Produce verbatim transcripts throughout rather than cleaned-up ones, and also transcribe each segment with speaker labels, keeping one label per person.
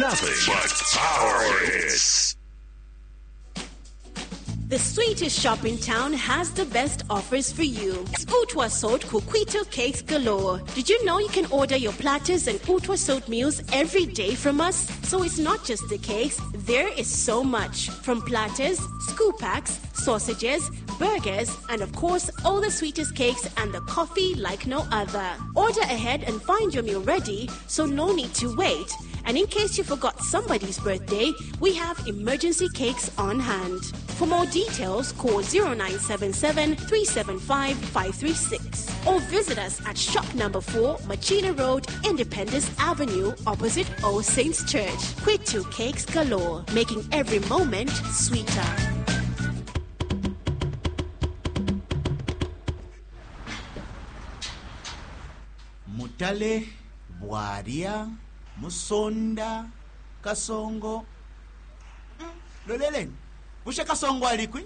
Speaker 1: nothing but power hits.
Speaker 2: The sweetest shop in town has the best offers for you. It's Utwa Salt Kukwito Cakes galore. Did you know you can order your platters and Utwa Salt meals every day from us? So it's not just the cakes, there is so much. From platters, scoop packs, sausages, burgers, and of course, all the sweetest cakes and the coffee like no other. Order ahead and find your meal ready, so no need to wait. And in case you forgot somebody's birthday, we have emergency cakes on hand. For more details, call zero nine seven seven, three seven five, five three six or visit us at shop number four, Machina Road, Independence Avenue, opposite All Saints Church. Kukwito Cakes galore, making every moment sweeter.
Speaker 3: Mutale, Bwaria, Musonda, Kasongo. Mm, Lolelen, bushe Kasongo alikwi?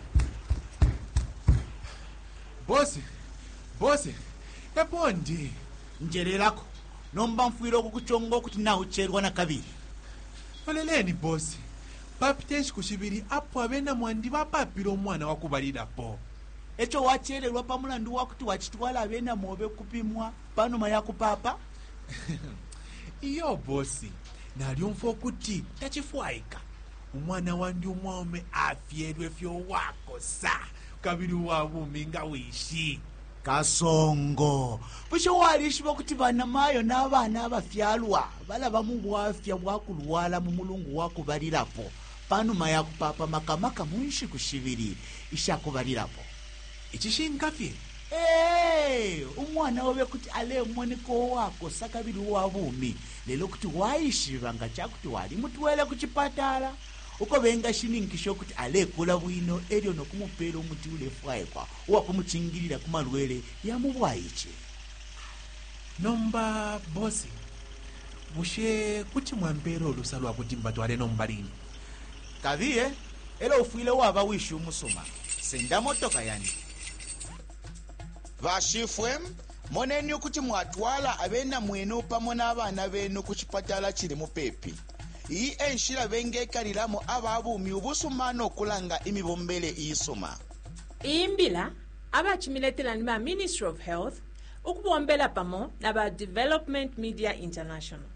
Speaker 4: Bosi, bosi, epondi.
Speaker 3: Njerelako, nomba mfuiro kukuchongo kuti na ucherwa na kabiri.
Speaker 4: Loleleni bosi, papiteshi kushibiri apo abena mwandi bapapiro mwana wakubalira po.
Speaker 3: Echo wachererwa pamulandu wakuti wachitwala abena mobe kupimwa pano mayako papa?
Speaker 4: Iyo bosi, nalyumva kuti tachifwaika. Umwana wandi umwome afyerwe fyo wako sa. Kabiri wabumi nga wishi.
Speaker 3: Kasongo, busho walishiwa kuti bana mayo n'abana abafyalwa balaba mu bwafya bwakulwala mu mulungu wakubalirapo pano mayako papa makamaka munshi kushibiri ishakubalirapo.
Speaker 4: Ichishinkafye?
Speaker 3: Hey, umwana wabe kuti ale mwaniko wako sakabiri wabumi lelo kuti waishiva nga chakuti wali mutwele kuchipatala uko benga shininkisho kuti ale kula bwino eryo nokumupera omuti ule fwaekwa wakumuchingirira kumalwele ya mubwaiche.
Speaker 4: Nomba bosi, bushe kuti mwambero olusalwa kuti mbatwale nombalini.
Speaker 3: Kaviye, elo ufuile waba wishu musoma. Senda motoka yani.
Speaker 5: Vashifwe, moneni kuti mwatwala abena mwenu pamwe n'abana benu ku chipatala kiri mu pepi. Iyi enshira bengekaliramo ababumi ubusumano okulanga imibombele iyisoma.
Speaker 6: Imbila abachimiletelani ba Ministry of Health ukubombela pamo naba Development Media International.